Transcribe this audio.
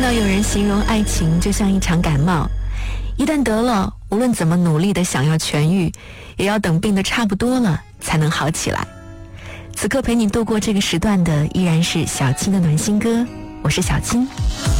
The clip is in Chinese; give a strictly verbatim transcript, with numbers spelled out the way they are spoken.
到有人形容爱情就像一场感冒，一旦得了，无论怎么努力的想要痊愈，也要等病得差不多了才能好起来。此刻陪你度过这个时段的依然是小青的暖心歌，我是小青。